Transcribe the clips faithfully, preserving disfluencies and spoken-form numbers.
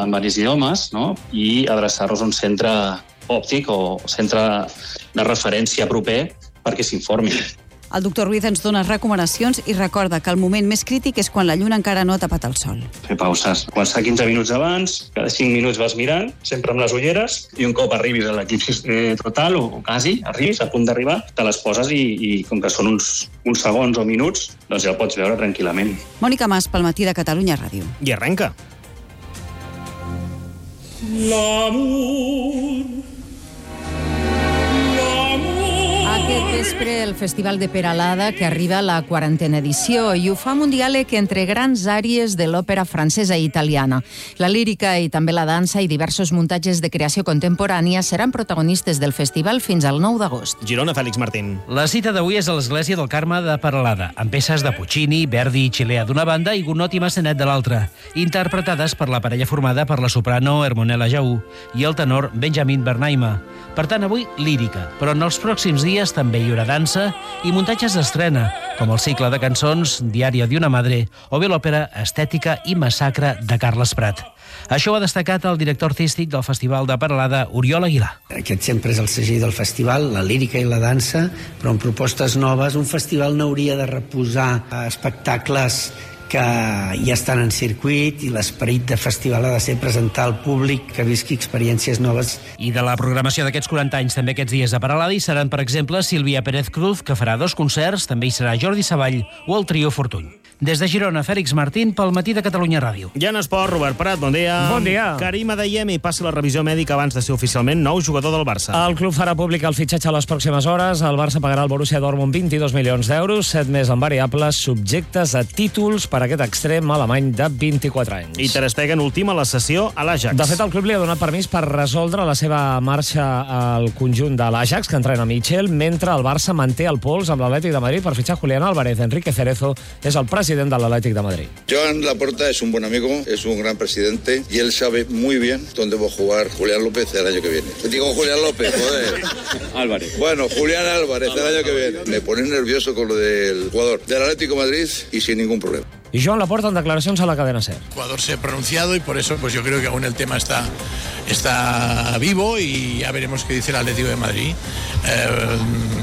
en diversos idiomes, no? I adreçar-los a un centre òptic o centre de referència proper perquè s'informi. El doctor Ruiz ens dona recomanacions i recorda que el moment més crític és quan la lluna encara no ha tapat el sol. Fer pauses. Començar quinze minuts abans, cada cinc minuts vas mirant, sempre amb les ulleres, i un cop arribis a l'equip total, o quasi, arribis a punt d'arribar, te les poses i, i com que són uns, uns segons o minuts, doncs ja el pots veure tranquil·lament. Mònica Mas, pel Matí de Catalunya Ràdio. I arrenca. L'amor. Aquest vespre el Festival de Peralada, que arriba a la quarantena edició, i ho fa amb un diàleg entre grans àrees de l'òpera francesa i italiana. La lírica i també la dansa i diversos muntatges de creació contemporània seran protagonistes del festival fins al nou d'agost. Girona, Fèlix Martín. La cita d'avui és a l'Església del Carme de Peralada, amb peces de Puccini, Verdi i Xilea d'una banda i Gonot i Massanet de l'altra, interpretades per la parella formada per la soprano Hermonella Jaú i el tenor Benjamin Bernaima. Per tant, avui lírica, però en els pròxims dies també hi haurà dansa i muntatges d'estrena, com el cicle de cançons Diario de una madre o bé l'òpera Estètica i massacre de Carles Prat. Això ho ha destacat el director artístic del Festival de Peralada, Oriol Aguilar. Aquest sempre és el segell del festival, la lírica i la dansa, però amb propostes noves. Un festival no hauria de reposar espectacles que ja estan en circuit i l'esperit de festival ha de ser presentar al públic que visqui experiències noves. I de la programació d'aquests quaranta anys també aquests dies a Peralada hi seran, per exemple, Sílvia Pérez Cruz, que farà dos concerts, també hi serà Jordi Savall o el trio Fortuny. Des de Girona, Fèlix Martín, pel Matí de Catalunya Ràdio. Ja en esport, Robert Prat, bon dia. Bon dia. Karim Adeyemi passa la revisió mèdica abans de ser oficialment nou jugador del Barça. El club farà públic el fitxatge a les pròximes hores. El Barça pagarà al Borussia Dortmund vint-i-dos milions d'euros, set més en variables, subjectes a títols per aquest extrem alemany de vint-i-quatre anys. I Ter Stegen ultima la sessió a l'Ajax. De fet, el club li ha donat permís per resoldre la seva marxa al conjunt de l'Ajax, que entrena Michel, mentre el Barça manté el pols amb l'Atlètic de Madrid per fitxar Julián Álvarez. Enrique Cerezo és el president de l'Atlètic de Madrid. Joan Laporta es un buen amigo, es un gran presidente y él sabe muy bien dónde va a jugar Julián López el año que viene. Digo Julián López, joder. Álvarez. Bueno, Julián Álvarez el año que viene. Me pone nervioso con lo del jugador del Atlético de Madrid y sin ningún problema. Y Joan Laporta en declaracions a la cadena SER. El jugador se ha pronunciado y por eso pues yo creo que aún el tema está, está vivo y ya veremos qué dice el Atlético de Madrid. Eh,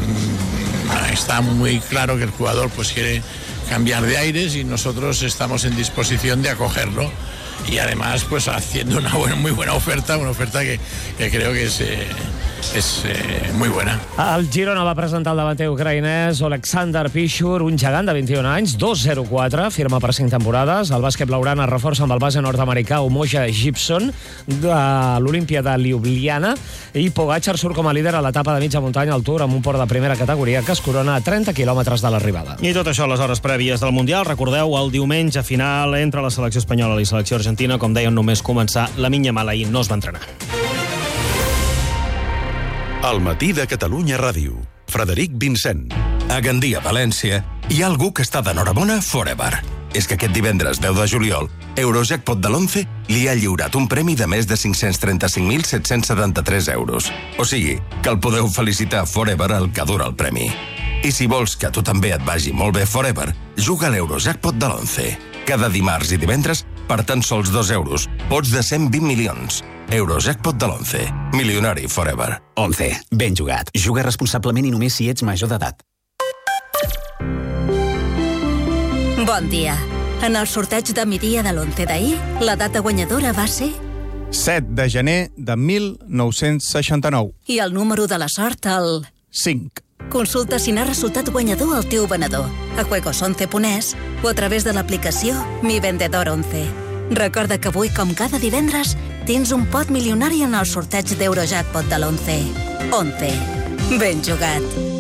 está muy claro que el jugador pues quiere cambiar de aires y nosotros estamos en disposición de acogerlo y además pues haciendo una buena, muy buena oferta, una oferta que, que creo que es, eh, és eh, muy buena. El Girona va presentar el davanter ucraïnès Oleksandr Pichur, un gegant de vint-i-un anys, dos zero quatre, firma per cinc temporades. El bàsquet blaugrana es reforça amb el base nord-americà Umoja Gibson de l'Olimpia de Ljubljana i Pogačar surt com a líder a l'etapa de mitja muntanya al Tour amb un port de primera categoria que es corona a trenta quilòmetres de l'arribada. I tot això a les hores prèvies del Mundial. Recordeu el diumenge final entre la selecció espanyola i la selecció argentina. Com deien, només començar, la Yamal ahir no es va entrenar. Al Matí de Catalunya Ràdio. Frederic Vincent. A Gandia, València, hi ha algú que està d'enhorabona forever. És que aquest divendres deu de juliol, Eurojackpot de l'onze li ha lliurat un premi de més de cinc-cents trenta-cinc mil set-cents setanta-tres euros. O sigui, que el podeu felicitar forever el que dura el premi. I si vols que a tu també et vagi molt bé forever, juga a l'Eurojackpot de l'onze. Cada dimarts i divendres, per tan sols dos euros, pots de cent vint milions. Eurojackpot de l'onze. Milionari forever. onze. Ben jugat. Juga responsablement i només si ets major d'edat. Bon dia. En el sorteig de migdia de l'onze d'ahir, la data guanyadora va ser... set de gener de mil nou-cents seixanta-nou. I el número de la sort, el... cinc. Consulta si n'ha resultat guanyador el teu venedor a juegos once punt es o a través de l'aplicació Mi Vendedor onze. Recorda que avui, com cada divendres, tens un pot milionari en el sorteig d'Eurojackpot de l'onze. onze. Ben jugat.